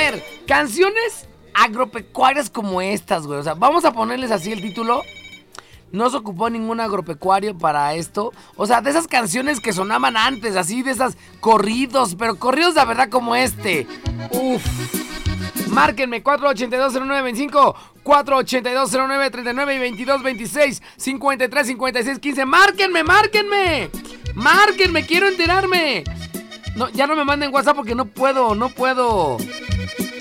ver, canciones agropecuarias como estas, güey. O sea, vamos a ponerles así el título. No se ocupó ningún agropecuario para esto. O sea, de esas canciones que sonaban antes, así de esas corridos, pero corridos de verdad como este. Uf. Márquenme 4820925, 4820939 y 2226 53 56 15. Márquenme. Márquenme, quiero enterarme. No, ya no me manden WhatsApp porque no puedo.